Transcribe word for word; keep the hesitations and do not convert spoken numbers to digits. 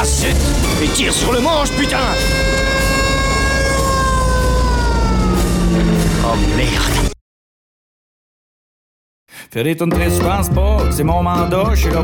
sept et tire sur le manche, putain! Oh merde! Faire des tonnes très, je pense pas que c'est mon mandat. Je suis là